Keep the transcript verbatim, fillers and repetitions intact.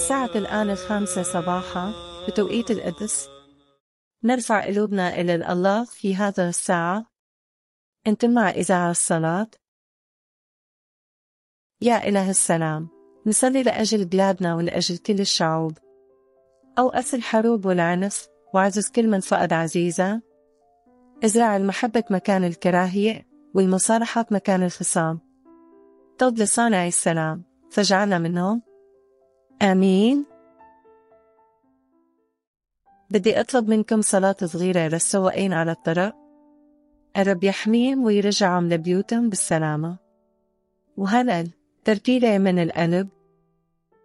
الساعة الآن الخامسة صباحا بتوقيت القدس. نرفع قلوبنا إلى الله في هذا الساعة. أنتم مع إذاعة الصلاة. يا إله السلام، نصلي لأجل بلادنا ولأجل كل الشعوب. أوقف الحروب والعنف وعزز كل من فقد عزيزة. ازرع المحبة مكان الكراهية والمصالحة مكان الخصام. طب لصانع السلام فاجعلنا منهم. آمين. بدي أطلب منكم صلاة صغيرة للسواقين على الطرق. الرب يحميهم ويرجعهم لبيوتهم بالسلامة. وهلأ ترتيلة من القلب.